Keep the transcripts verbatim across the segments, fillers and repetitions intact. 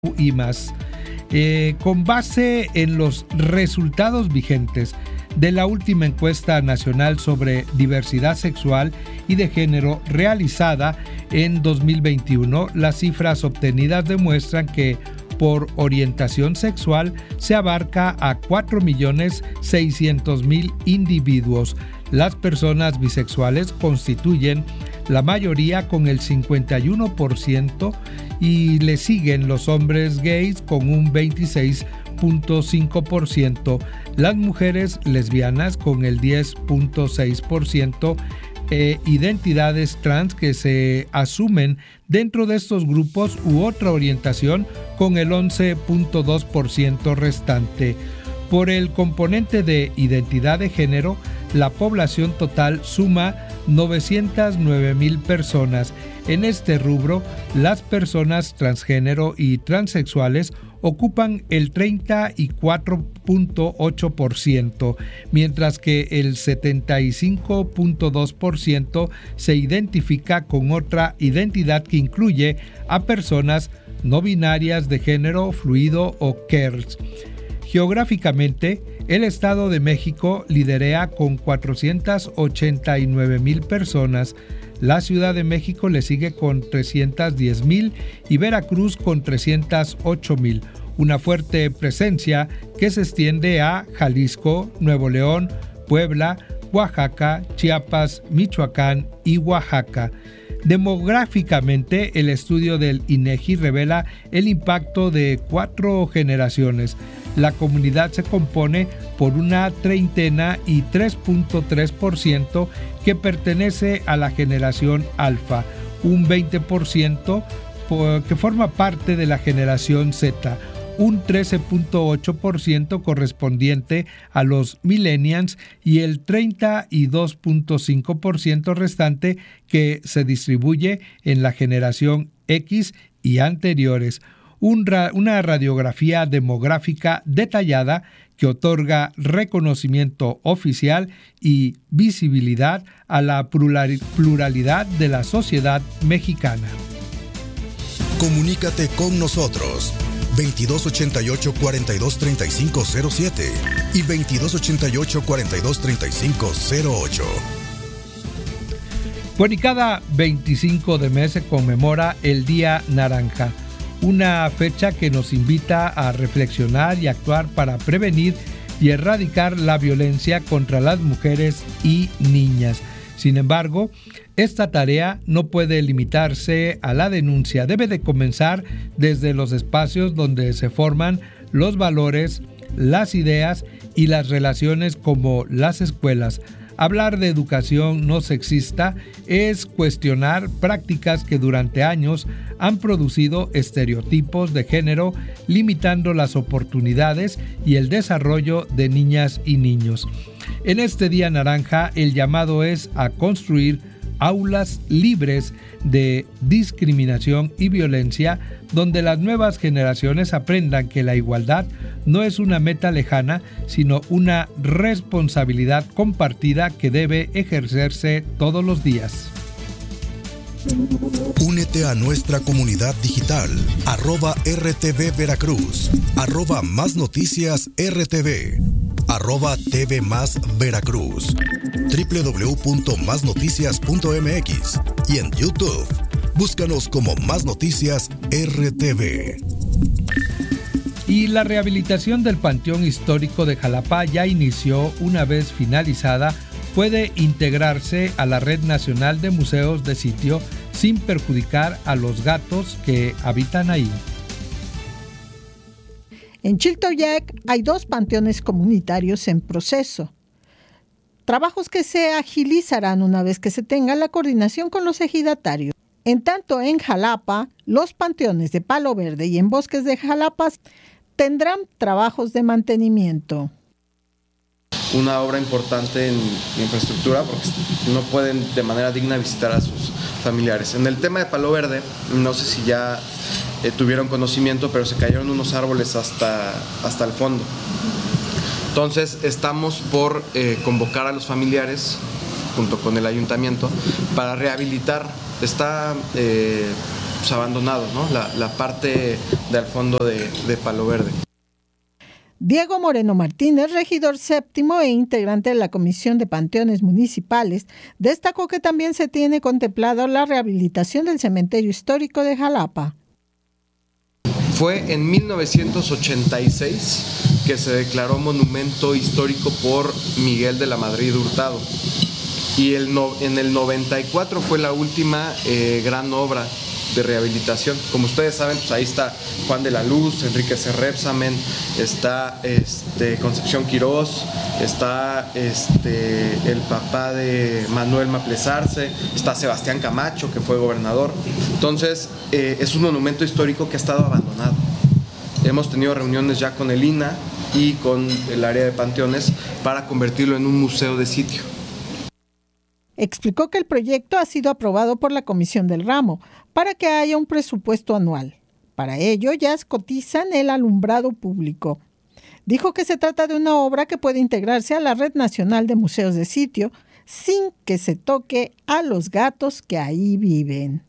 y más. Eh, con base en los resultados vigentes de la última encuesta nacional sobre diversidad sexual y de género realizada en dos mil veintiuno, las cifras obtenidas demuestran que por orientación sexual se abarca a cuatro millones seiscientos mil individuos. Las personas bisexuales constituyen la mayoría con el cincuenta y uno por ciento y le siguen los hombres gays con un veintiséis punto cinco por ciento, las mujeres lesbianas con el diez punto seis por ciento, e identidades trans que se asumen dentro de estos grupos u otra orientación con el once punto dos por ciento restante. Por el componente de identidad de género, la población total suma novecientas nueve mil personas. En este rubro, las personas transgénero y transexuales ocupan el treinta y cuatro punto ocho por ciento, mientras que el setenta y cinco punto dos por ciento se identifica con otra identidad que incluye a personas no binarias de género fluido o Q E R S. Geográficamente, el Estado de México lidera con cuatrocientas ochenta y nueve mil personas, la Ciudad de México le sigue con trescientas diez mil y Veracruz con trescientas ocho mil. Una fuerte presencia que se extiende a Jalisco, Nuevo León, Puebla, Oaxaca, Chiapas, Michoacán y Oaxaca. Demográficamente, el estudio del INEGI revela el impacto de cuatro generaciones. La comunidad se compone por una treintena y tres punto tres por ciento que pertenece a la generación alfa, un veinte por ciento que forma parte de la generación Z, un trece punto ocho por ciento correspondiente a los millennials y el treinta y dos punto cinco por ciento restante que se distribuye en la generación X y anteriores. Un ra- una radiografía demográfica detallada que otorga reconocimiento oficial y visibilidad a la plural- pluralidad de la sociedad mexicana. Comunícate con nosotros veintidós ochenta y ocho, cuarenta y dos, treinta y cinco cero siete y veintidós ochenta y ocho, cuarenta y dos, treinta y cinco cero ocho. Bueno, y cada veinticinco de mes se conmemora el Día Naranja, una fecha que nos invita a reflexionar y actuar para prevenir y erradicar la violencia contra las mujeres y niñas. Sin embargo, esta tarea no puede limitarse a la denuncia, debe de comenzar desde los espacios donde se forman los valores, las ideas y las relaciones como las escuelas. Hablar de educación no sexista es cuestionar prácticas que durante años han producido estereotipos de género, limitando las oportunidades y el desarrollo de niñas y niños. En este Día Naranja, el llamado es a construir aulas libres de discriminación y violencia, donde las nuevas generaciones aprendan que la igualdad no es una meta lejana, sino una responsabilidad compartida que debe ejercerse todos los días. Únete a nuestra comunidad digital, arroba R T V Veracruz, arroba Más Noticias R T V, arroba T V Más Veracruz, doble u doble u doble u punto más noticias punto m x y en YouTube, búscanos como Más Noticias R T V. Y la rehabilitación del Panteón Histórico de Jalapa ya inició. Una vez finalizada, puede integrarse a la Red Nacional de Museos de Sitio sin perjudicar a los gatos que habitan ahí. En Chiltoyac hay dos panteones comunitarios en proceso. Trabajos que se agilizarán una vez que se tenga la coordinación con los ejidatarios. En tanto, en Jalapa, los panteones de Palo Verde y en Bosques de Jalapa tendrán trabajos de mantenimiento. Una obra importante en infraestructura porque no pueden de manera digna visitar a sus familiares. En el tema de Palo Verde, no sé si ya eh, tuvieron conocimiento, pero se cayeron unos árboles hasta, hasta el fondo. Entonces estamos por eh, convocar a los familiares junto con el ayuntamiento para rehabilitar. Está eh, pues, abandonado, ¿no? La, la parte del fondo de, de Palo Verde. Diego Moreno Martínez, regidor séptimo e integrante de la Comisión de Panteones Municipales, destacó que también se tiene contemplado la rehabilitación del cementerio histórico de Jalapa. Fue en mil novecientos ochenta y seis que se declaró monumento histórico por Miguel de la Madrid Hurtado. Y el no, en el noventa y cuatro fue la última eh, gran obra de rehabilitación. Como ustedes saben, pues ahí está Juan de la Luz, Enrique Cerrepsamen, está este, Concepción Quirós, está este, el papá de Manuel Maplesarce, está Sebastián Camacho, que fue gobernador. Entonces, eh, es un monumento histórico que ha estado abandonado. Hemos tenido reuniones ya con el I N A y con el área de panteones para convertirlo en un museo de sitio. Explicó que el proyecto ha sido aprobado por la Comisión del Ramo para que haya un presupuesto anual. Para ello ya cotizan el alumbrado público. Dijo que se trata de una obra que puede integrarse a la Red Nacional de Museos de Sitio sin que se toque a los gatos que ahí viven.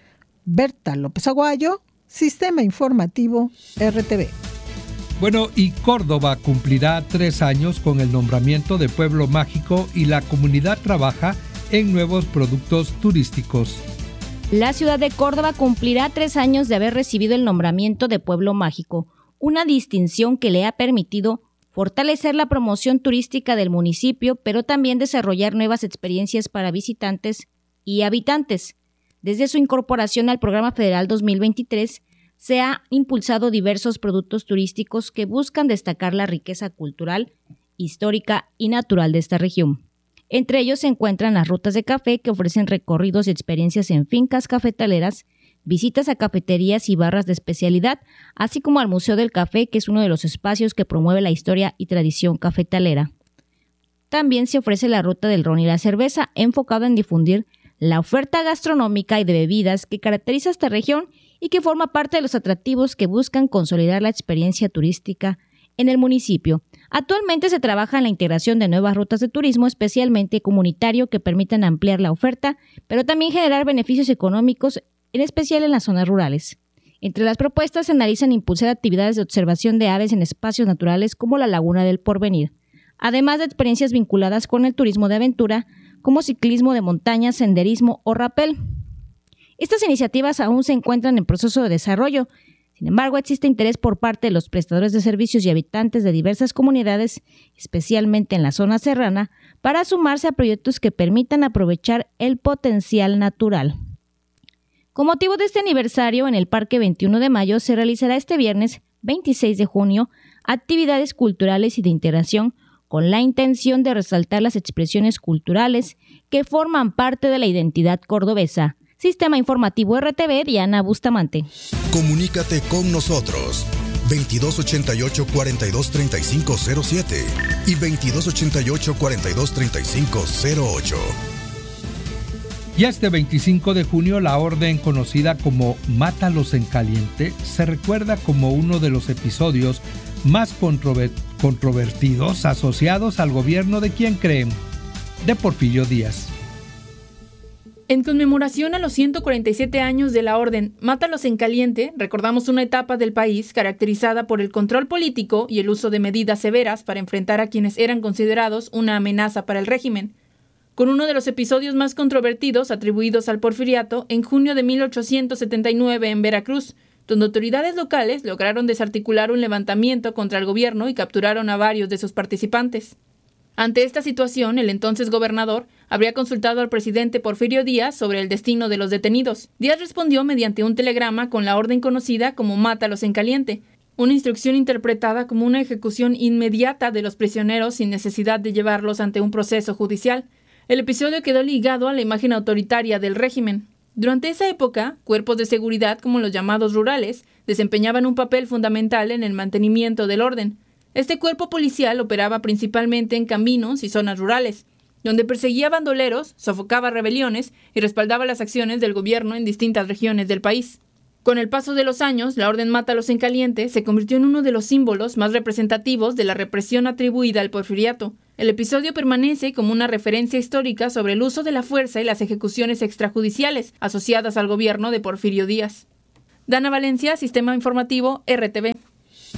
Berta López Aguayo, Sistema Informativo R T V. Bueno, y Córdoba cumplirá tres años con el nombramiento de Pueblo Mágico y la comunidad trabaja en nuevos productos turísticos. La ciudad de Córdoba cumplirá tres años de haber recibido el nombramiento de Pueblo Mágico, una distinción que le ha permitido fortalecer la promoción turística del municipio, pero también desarrollar nuevas experiencias para visitantes y habitantes. Desde su incorporación al Programa Federal dos mil veintitrés, se han impulsado diversos productos turísticos que buscan destacar la riqueza cultural, histórica y natural de esta región. Entre ellos se encuentran las rutas de café que ofrecen recorridos y experiencias en fincas cafetaleras, visitas a cafeterías y barras de especialidad, así como al Museo del Café, que es uno de los espacios que promueve la historia y tradición cafetalera. También se ofrece la ruta del ron y la cerveza, enfocado en difundir la oferta gastronómica y de bebidas que caracteriza esta región y que forma parte de los atractivos que buscan consolidar la experiencia turística en el municipio. Actualmente se trabaja en la integración de nuevas rutas de turismo, especialmente comunitario, que permitan ampliar la oferta, pero también generar beneficios económicos, en especial en las zonas rurales. Entre las propuestas se analizan impulsar actividades de observación de aves en espacios naturales como la Laguna del Porvenir, además de experiencias vinculadas con el turismo de aventura, como ciclismo de montaña, senderismo o rapel. Estas iniciativas aún se encuentran en proceso de desarrollo. Sin embargo, existe interés por parte de los prestadores de servicios y habitantes de diversas comunidades, especialmente en la zona serrana, para sumarse a proyectos que permitan aprovechar el potencial natural. Con motivo de este aniversario, en el Parque veintiuno de mayo se realizará este viernes veintiséis de junio actividades culturales y de integración con la intención de resaltar las expresiones culturales que forman parte de la identidad cordobesa. Sistema Informativo R T V, Diana Bustamante. Comunícate con nosotros veintidós ochenta y ocho, cuarenta y dos, treinta y cinco cero siete y veintidós ochenta y ocho, cuarenta y dos, treinta y cinco cero ocho. Y este veinticinco de junio la orden conocida como Mátalos en Caliente se recuerda como uno de los episodios más controver- controvertidos asociados al gobierno de quien creen, de Porfirio Díaz. En conmemoración a los ciento cuarenta y siete años de la orden Mátalos en Caliente, recordamos una etapa del país caracterizada por el control político y el uso de medidas severas para enfrentar a quienes eran considerados una amenaza para el régimen. Con uno de los episodios más controvertidos atribuidos al porfiriato en junio de mil ochocientos setenta y nueve en Veracruz, donde autoridades locales lograron desarticular un levantamiento contra el gobierno y capturaron a varios de sus participantes. Ante esta situación, el entonces gobernador habría consultado al presidente Porfirio Díaz sobre el destino de los detenidos. Díaz respondió mediante un telegrama con la orden conocida como Mátalos en Caliente, una instrucción interpretada como una ejecución inmediata de los prisioneros sin necesidad de llevarlos ante un proceso judicial. El episodio quedó ligado a la imagen autoritaria del régimen. Durante esa época, cuerpos de seguridad como los llamados rurales desempeñaban un papel fundamental en el mantenimiento del orden. Este cuerpo policial operaba principalmente en caminos y zonas rurales, donde perseguía bandoleros, sofocaba rebeliones y respaldaba las acciones del gobierno en distintas regiones del país. Con el paso de los años, la Orden Mátalos en Caliente se convirtió en uno de los símbolos más representativos de la represión atribuida al porfiriato. El episodio permanece como una referencia histórica sobre el uso de la fuerza y las ejecuciones extrajudiciales asociadas al gobierno de Porfirio Díaz. Dana Valencia, Sistema Informativo R T V.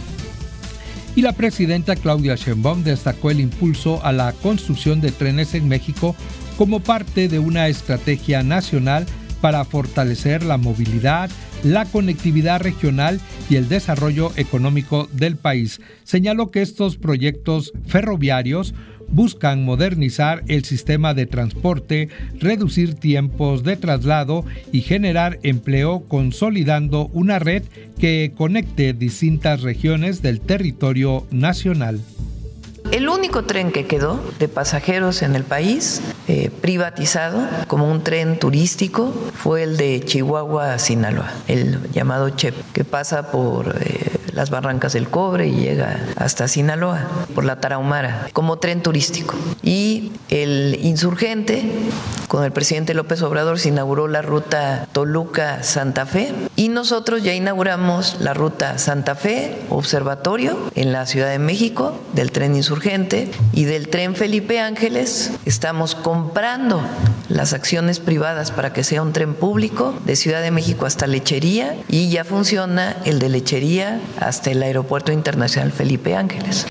Y la presidenta Claudia Sheinbaum destacó el impulso a la construcción de trenes en México como parte de una estrategia nacional para fortalecer la movilidad, la conectividad regional y el desarrollo económico del país. Señaló que estos proyectos ferroviarios buscan modernizar el sistema de transporte, reducir tiempos de traslado y generar empleo, consolidando una red que conecte distintas regiones del territorio nacional. El único tren que quedó de pasajeros en el país, eh, privatizado como un tren turístico, fue el de Chihuahua a Sinaloa, el llamado C H E P, que pasa por eh, las Barrancas del Cobre y llega hasta Sinaloa, por la Tarahumara, como tren turístico. Y el Insurgente, con el presidente López Obrador, se inauguró la ruta Toluca-Santa Fe y nosotros ya inauguramos la ruta Santa Fe, Observatorio, en la Ciudad de México, del tren Insurgente, y del tren Felipe Ángeles. Estamos comprando las acciones privadas para que sea un tren público de Ciudad de México hasta Lechería, y ya funciona el de Lechería hasta el Aeropuerto Internacional Felipe Ángeles.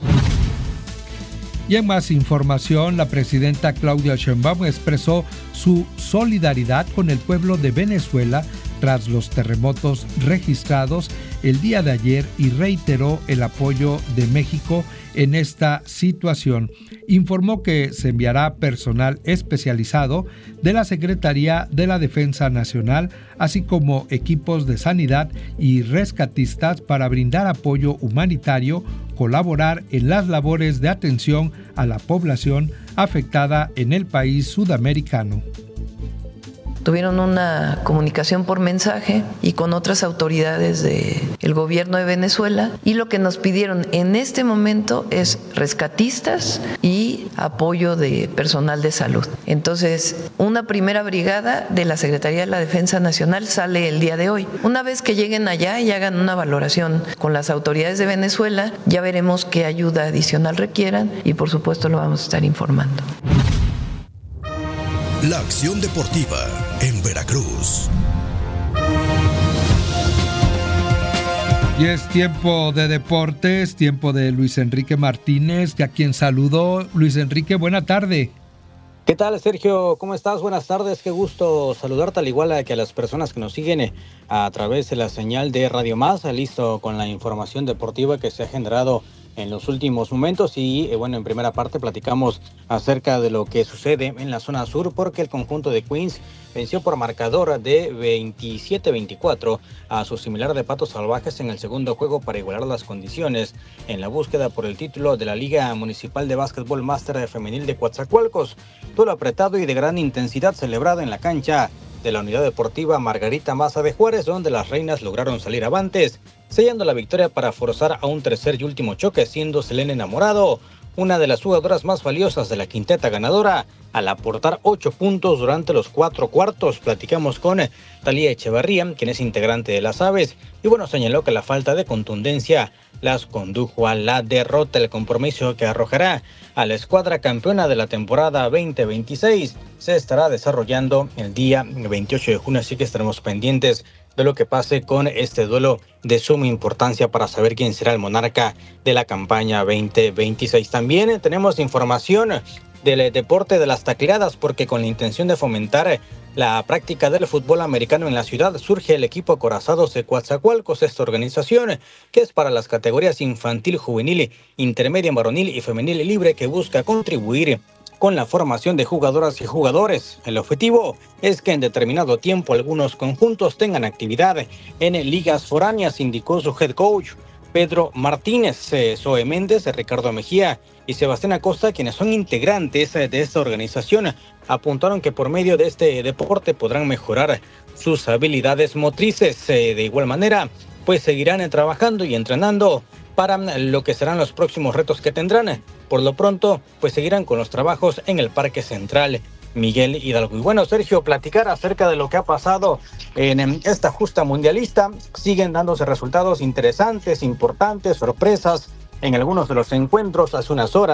Y en más información, la presidenta Claudia Sheinbaum expresó su solidaridad con el pueblo de Venezuela tras los terremotos registrados el día de ayer y reiteró el apoyo de México en esta situación. Informó que se enviará personal especializado de la Secretaría de la Defensa Nacional, así como equipos de sanidad y rescatistas para brindar apoyo humanitario, colaborar en las labores de atención a la población afectada en el país sudamericano. Tuvieron una comunicación por mensaje y con otras autoridades del gobierno de Venezuela, y lo que nos pidieron en este momento es rescatistas y apoyo de personal de salud. Entonces, una primera brigada de la Secretaría de la Defensa Nacional sale el día de hoy. Una vez que lleguen allá y hagan una valoración con las autoridades de Venezuela, ya veremos qué ayuda adicional requieran y por supuesto lo vamos a estar informando. La acción deportiva en Veracruz. Y es tiempo de deportes, tiempo de Luis Enrique Martínez, a quien saludo. Luis Enrique, buena tarde. ¿Qué tal, Sergio? ¿Cómo estás? Buenas tardes, qué gusto saludarte, al igual que a las personas que nos siguen a través de la señal de Radio Más, listo con la información deportiva que se ha generado en los últimos momentos. Y eh, bueno, en primera parte platicamos acerca de lo que sucede en la zona sur, porque el conjunto de Queens venció por marcador de veintisiete veinticuatro a su similar de Patos Salvajes en el segundo juego para igualar las condiciones en la búsqueda por el título de la Liga Municipal de Básquetbol Máster Femenil de Coatzacoalcos. Duelo apretado y de gran intensidad celebrado en la cancha de la Unidad Deportiva Margarita Maza de Juárez, donde las reinas lograron salir avantes, sellando la victoria para forzar a un tercer y último choque, siendo Selene Enamorado una de las jugadoras más valiosas de la quinteta ganadora, al aportar ocho puntos durante los cuatro cuartos. Platicamos con Talía Echevarría, quien es integrante de las Aves, y bueno, señaló que la falta de contundencia las condujo a la derrota. El compromiso que arrojará a la escuadra campeona de la temporada veinte veintiséis se estará desarrollando el día veintiocho de junio, así que estaremos pendientes de lo que pase con este duelo de suma importancia para saber quién será el monarca de la campaña veinte veintiséis. También tenemos información del deporte de las tacleadas, porque con la intención de fomentar la práctica del fútbol americano en la ciudad, surge el equipo Acorazados de Coatzacoalcos, esta organización que es para las categorías infantil, juvenil, intermedia, varonil y femenil libre, que busca contribuir con la formación de jugadoras y jugadores. El objetivo es que en determinado tiempo algunos conjuntos tengan actividad en ligas foráneas, indicó su head coach Pedro Martínez. Zoe Méndez, Ricardo Mejía y Sebastián Acosta, quienes son integrantes de esta organización, apuntaron que por medio de este deporte podrán mejorar sus habilidades motrices. De igual manera, pues seguirán trabajando y entrenando para lo que serán los próximos retos que tendrán. Por lo pronto, pues seguirán con los trabajos en el Parque Central Miguel Hidalgo. Y bueno, Sergio, platicar acerca de lo que ha pasado en esta justa mundialista. Siguen dándose resultados interesantes, importantes, sorpresas en algunos de los encuentros. Hace unas horas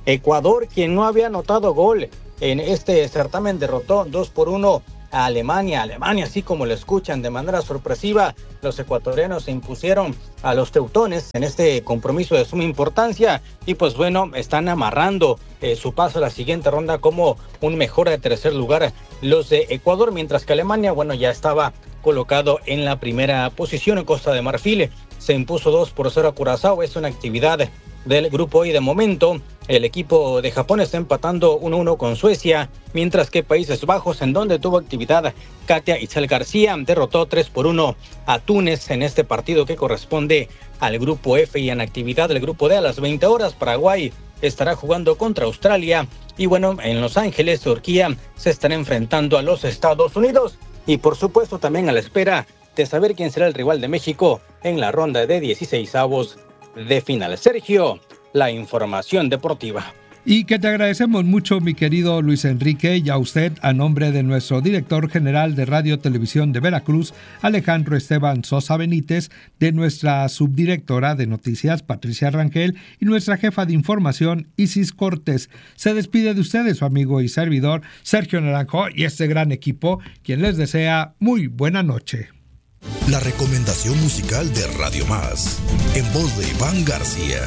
Ecuador, quien no había anotado gol en este certamen, derrotó dos por uno a Alemania. Alemania, así como lo escuchan, de manera sorpresiva, los ecuatorianos se impusieron a los teutones en este compromiso de suma importancia y pues bueno, están amarrando eh, su paso a la siguiente ronda como un mejor de tercer lugar los de Ecuador, mientras que Alemania, bueno, ya estaba colocado en la primera posición. En Costa de Marfil se impuso dos por cero a Curazao. Es una actividad del grupo I. De momento, el equipo de Japón está empatando uno uno con Suecia, mientras que Países Bajos, en donde tuvo actividad Katia Itzel García, derrotó tres por uno a Túnez en este partido que corresponde al grupo F. Y en actividad del grupo D, a las veinte horas, Paraguay estará jugando contra Australia. Y bueno, en Los Ángeles, Turquía se estará enfrentando a los Estados Unidos. Y por supuesto también a la espera de saber quién será el rival de México en la ronda de dieciseisavos de final. Sergio, la información deportiva. Y que te agradecemos mucho, mi querido Luis Enrique, y a usted, a nombre de nuestro director general de Radio Televisión de Veracruz, Alejandro Esteban Sosa Benítez, de nuestra subdirectora de noticias, Patricia Rangel, y nuestra jefa de información, Isis Cortés. Se despide de ustedes su amigo y servidor, Sergio Naranjo, y este gran equipo, quien les desea muy buena noche. La recomendación musical de Radio Más, en voz de Iván García.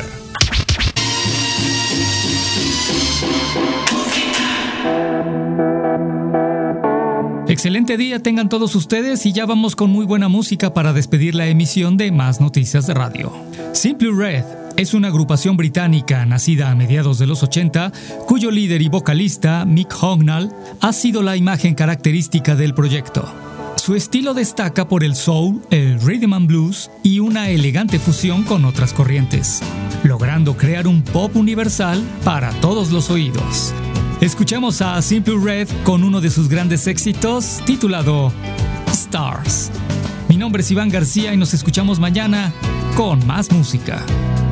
Excelente día tengan todos ustedes y ya vamos con muy buena música para despedir la emisión de Más Noticias de Radio. Simply Red es una agrupación británica nacida a mediados de los ochenta, cuyo líder y vocalista, Mick Hucknall, ha sido la imagen característica del proyecto. Su estilo destaca por el soul, el rhythm and blues y una elegante fusión con otras corrientes, logrando crear un pop universal para todos los oídos. Escuchamos a Simply Red con uno de sus grandes éxitos titulado Stars. Mi nombre es Iván García y nos escuchamos mañana con más música.